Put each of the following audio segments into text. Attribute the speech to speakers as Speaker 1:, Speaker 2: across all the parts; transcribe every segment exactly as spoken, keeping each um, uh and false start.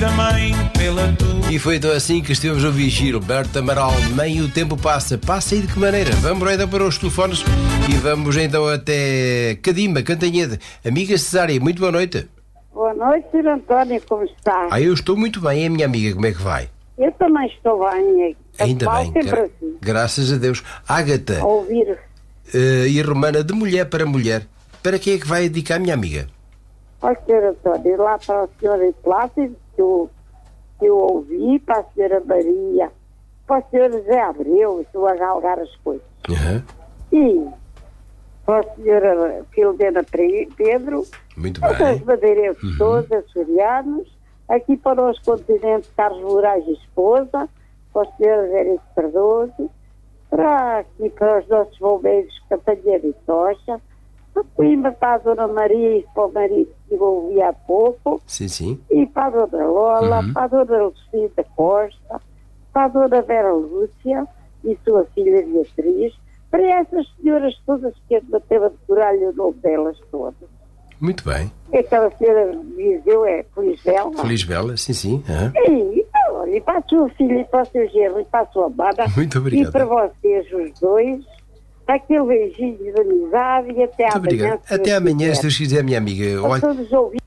Speaker 1: também pela tua.
Speaker 2: E foi então assim que estivemos a ouvir Gilberto Amaral. Nem o tempo passa. Passa e de que maneira? Vamos então para os telefones e vamos então até Cadimba, Cantanhede. Amiga Cesária, muito boa noite.
Speaker 3: Boa noite, senhor António, como está?
Speaker 2: Ah, eu estou muito bem. E a minha amiga, como é que vai?
Speaker 3: Eu também estou bem.
Speaker 2: Ainda bem, gra
Speaker 3: assim.
Speaker 2: graças a Deus. Ágata,
Speaker 3: a ouvir.
Speaker 2: Uh, e Romana, de mulher para mulher. Para quem é que vai dedicar, minha amiga?
Speaker 3: Olha, senhor António, lá para a senhora Plácido, que eu, que eu ouvi, para a senhora Maria, para o senhor José Abreu, estou a galgar as coisas.
Speaker 2: Uhum.
Speaker 3: E para a senhora Filomena Pedro,
Speaker 2: muito
Speaker 3: para
Speaker 2: bem.
Speaker 3: os madeirenses uhum. todos, açorianos, aqui para os continentes Carlos Moraes e esposa, para o senhor Henrique Cardoso, para aqui para os nossos bombeiros Cantanhede e Tocha, para Coimbra, para a Dona Maria e para o marido que eu ouvi há pouco,
Speaker 2: sim, sim.
Speaker 3: E para a Dona Lola, uhum. para a Dona Lucinda Costa, para a Dona Vera Lúcia e sua filha Beatriz, para essas senhoras todas que bateu a decorar-lhe o nome delas todas.
Speaker 2: Muito bem.
Speaker 3: Aquela senhora Viseu é Felisbela.
Speaker 2: Felisbela, sim, sim. Uhum.
Speaker 3: E, e para a sua filha, e para o seu genro, e para a sua amada.
Speaker 2: Muito obrigado.
Speaker 3: E para vocês, os dois, aquele beijinho de amizade e até
Speaker 2: muito
Speaker 3: amanhã.
Speaker 2: Obrigado. Até amanhã, se Deus quiser, minha amiga.
Speaker 3: Para
Speaker 2: olha...
Speaker 3: todos os ouvintes,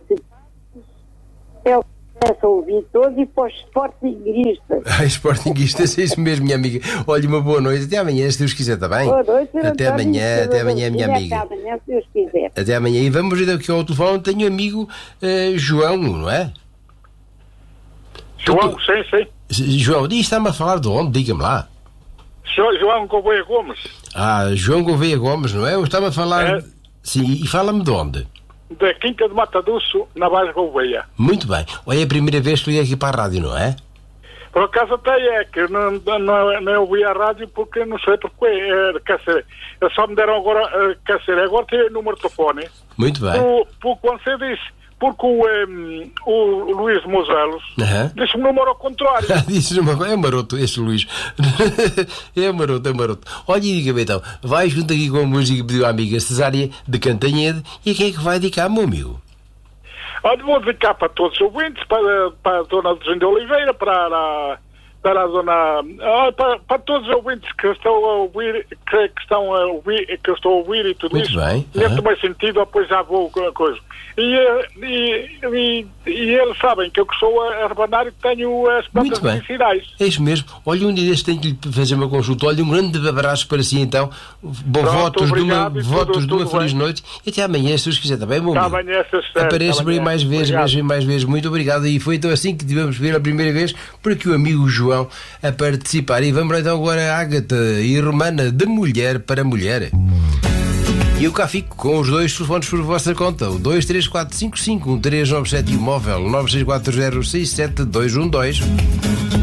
Speaker 3: eu começo a ouvir todos e para os sportinguistas.
Speaker 2: Ah, sportinguistas, é isso mesmo, minha amiga. Olha, uma boa noite. Até amanhã, se Deus quiser, está bem?
Speaker 3: Boa noite,
Speaker 2: até
Speaker 3: António,
Speaker 2: amanhã, até amanhã, minha amiga.
Speaker 3: Até amanhã, se Deus quiser.
Speaker 2: Até amanhã. E vamos ir aqui ao telefone. Tenho um amigo uh, João, não é?
Speaker 4: João, tu... sim, sim.
Speaker 2: João, e está-me a falar de onde? Diga-me lá.
Speaker 4: Senhor João Gouveia Gomes.
Speaker 2: Ah, João Gouveia Gomes, não é? Eu estava a falar...
Speaker 4: É.
Speaker 2: Sim, e fala-me de onde?
Speaker 4: Da Quinta de Mataduço, na Baixa Gouveia.
Speaker 2: Muito bem. Olha, é a primeira vez que liguei aqui para a rádio, não é?
Speaker 4: Por acaso até é, que não, não, não ouvi a rádio porque não sei porque, é, quer dizer, só me deram agora, quer dizer, agora tem o número de telefone.
Speaker 2: Muito bem.
Speaker 4: Por, por quando você disse, porque o, um, o Luís Moselos
Speaker 2: uhum.
Speaker 4: disse-me o número ao contrário.
Speaker 2: Disse uma coisa, é maroto este Luís. é maroto, é maroto. Olha, e diga-me então, vai junto aqui com a música que pediu a amiga Cesária de Cantanhede, e a quem é que vai dedicar, meu amigo?
Speaker 4: Olha, vou dedicar para todos os ouvintes, para, para a dona Dezenda Oliveira, para a, para a dona... Para, para todos os ouvintes que estão a ouvir, que, que estão a ouvir, que eu estou a ouvir e tudo
Speaker 2: muito
Speaker 4: isso.
Speaker 2: Bem.
Speaker 4: Dentro
Speaker 2: Uhum.
Speaker 4: do meu sentido, depois já vou com a coisa. E, e, e, e eles sabem que eu que sou arrebanário e tenho as plantas medicinais.
Speaker 2: É isso mesmo. Olha, um dia deste tenho que lhe fazer uma consulta. Olha, um grande abraço para si então. Bom,
Speaker 4: Pronto,
Speaker 2: votos
Speaker 4: obrigado,
Speaker 2: de uma,
Speaker 4: tudo,
Speaker 2: votos
Speaker 4: tudo,
Speaker 2: de uma
Speaker 4: tudo
Speaker 2: feliz
Speaker 4: bem.
Speaker 2: noite. E até amanhã, se Deus quiser, está bem, bom
Speaker 4: Está
Speaker 2: amigo?
Speaker 4: amanhã,
Speaker 2: apareça por aí mais vezes, mais, mais vezes. Muito obrigado. E foi então assim que tivemos ver a primeira vez por aqui o amigo João a participar. E vamos então agora a Ágata e Romana, de mulher para mulher. E eu cá fico com os dois telefones por vossa conta. O dois três quatro cinco cinco um três nove sete e o móvel nove seis quatro zero seis sete dois um dois.